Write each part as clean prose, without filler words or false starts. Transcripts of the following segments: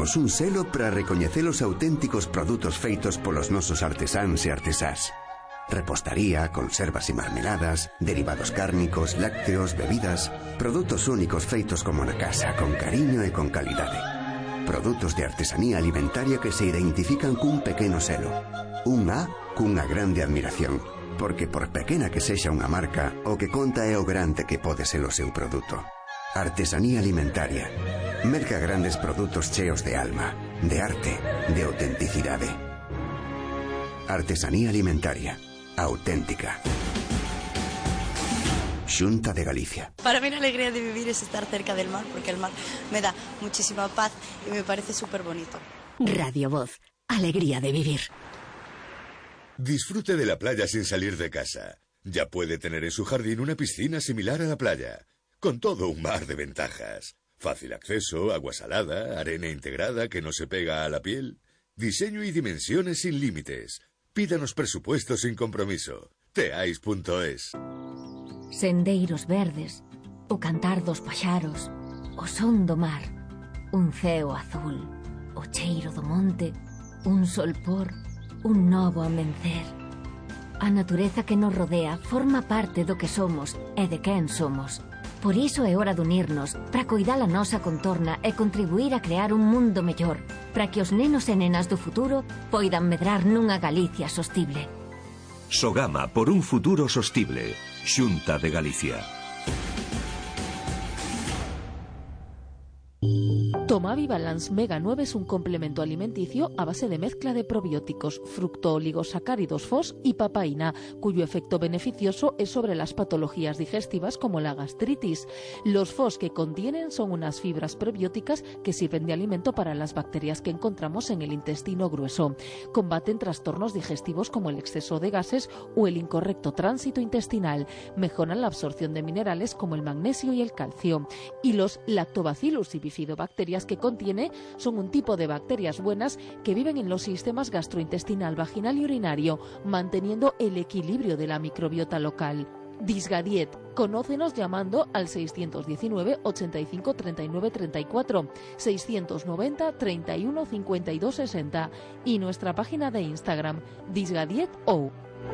temos un selo para recoñecer os auténticos produtos feitos polos nosos artesáns e artesás. Repostaría, conservas e marmeladas, derivados cárnicos, lácteos, bebidas, produtos únicos feitos como na casa, con cariño e con calidade. Produtos de artesanía alimentaria que se identifican cun pequeno selo. Un A cunha grande admiración, porque por pequena que sexa unha marca, o que conta é o grande que pode ser o seu produto. Artesanía alimentaria. Merca grandes produtos cheos de alma, de arte, de autenticidade. Artesanía alimentaria. Auténtica. Xunta de Galicia. Para mí la alegría de vivir es estar cerca del mar, porque el mar me da muchísima paz y me parece súper bonito. Radio Voz. Alegría de vivir. Disfrute de la playa sin salir de casa. Ya puede tener en su jardín una piscina similar a la playa, con todo un mar de ventajas. Fácil acceso, agua salada, arena integrada que no se pega a la piel. Diseño y dimensiones sin límites. Pídanos presupuestos sin compromiso. teais.es. Sendeiros verdes, o cantar dos paxaros, o son do mar, un ceo azul, o cheiro do monte, un solpor, un novo amencer. A natureza que nos rodea forma parte do que somos e de quen somos. Por iso é hora de unirnos para coidar a nosa contorna e contribuir a crear un mundo mellor, para que os nenos e nenas do futuro poidan medrar nunha Galicia sostible. Sogama por un futuro sostible. Xunta de Galicia. Tomavi Balance Mega 9 es un complemento alimenticio a base de mezcla de probióticos, fructooligosacáridos FOS y papaína, cuyo efecto beneficioso es sobre las patologías digestivas como la gastritis. Los FOS que contienen son unas fibras prebióticas que sirven de alimento para las bacterias que encontramos en el intestino grueso. Combaten trastornos digestivos como el exceso de gases o el incorrecto tránsito intestinal. Mejoran la absorción de minerales como el magnesio y el calcio. Y los lactobacillus y bifidobacterias que contiene son un tipo de bacterias buenas que viven en los sistemas gastrointestinal, vaginal y urinario, manteniendo el equilibrio de la microbiota local. Disgadiet, conócenos llamando al 619 85 39 34, 690 31 52 60 y nuestra página de Instagram, disgadiet.ou.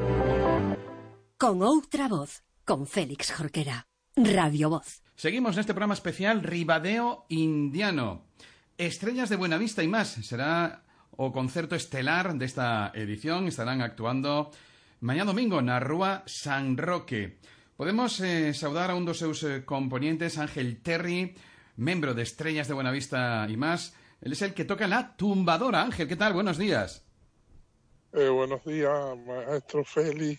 Con outra voz, con Félix Jorquera. Radio Voz. Seguimos en este programa especial Ribadeo Indiano. Estrellas de Buenavista y más. Será o concerto estelar de esta edición. Estarán actuando mañana domingo na Rúa San Roque. Podemos saudar a un dos seus componentes, Ángel Terry, membro de Estrellas de Buenavista y más. Él es el que toca la tumbadora. Ángel, ¿qué tal? Buenos días. Buenos días, maestro Félix.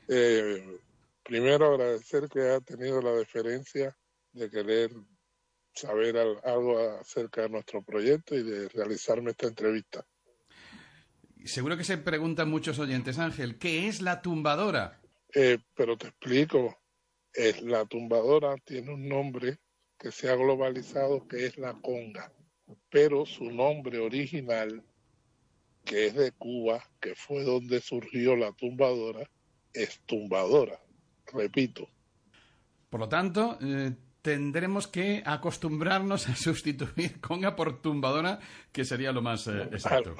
Primero agradecer que ha tenido la deferencia de querer saber algo acerca de nuestro proyecto y de realizarme esta entrevista. Seguro que se preguntan muchos oyentes, Ángel, ¿qué es la tumbadora? Pero te explico. La tumbadora tiene un nombre que se ha globalizado, que es la conga, pero su nombre original, que es de Cuba, que fue donde surgió la tumbadora, es tumbadora. Repito. Por lo tanto, tendremos que acostumbrarnos a sustituir conga por tumbadora, que sería lo más exacto.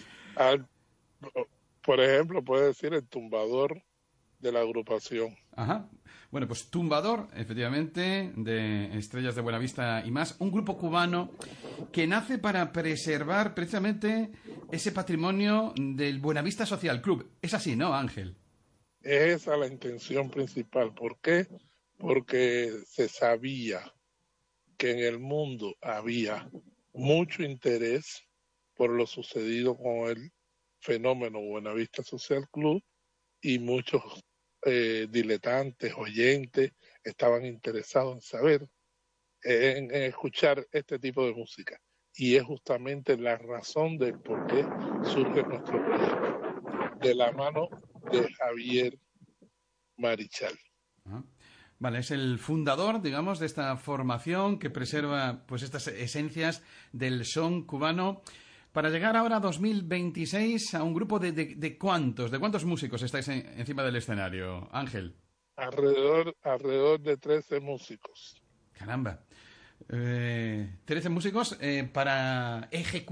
Por ejemplo, puede decir el tumbador de la agrupación. Ajá. Bueno, pues tumbador, efectivamente, de Estrellas de Buenavista y más, un grupo cubano que nace para preservar precisamente ese patrimonio del Buenavista Social Club. Es así, ¿no, Ángel? Es esa la intención principal. ¿Por qué? Porque se sabía que en el mundo había mucho interés por lo sucedido con el fenómeno Buenavista Social Club y muchos diletantes, oyentes, estaban interesados en saber, en escuchar este tipo de música. Y es justamente la razón del por qué surge nuestro proyecto, de la mano de Javier Marichal. Vale, es el fundador, digamos, de esta formación que preserva pues estas esencias del son cubano. Para llegar ahora a 2026 a un grupo de ¿cuántos músicos estáis encima del escenario, Ángel? Alrededor de 13 músicos. Caramba. 13 músicos para ejecutar